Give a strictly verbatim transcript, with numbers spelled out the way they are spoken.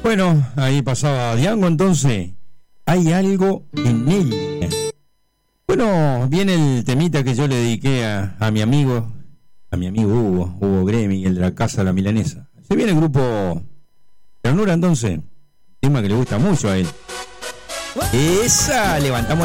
Bueno, ahí pasaba Diango, entonces. Hay algo en él. Bueno, viene el temita que yo le dediqué a, a mi amigo, a mi amigo Hugo, Hugo Gremi, el de la Casa La Milanesa. Se viene el grupo Ternura, entonces. Tema que le gusta mucho a él. Esa, levantamos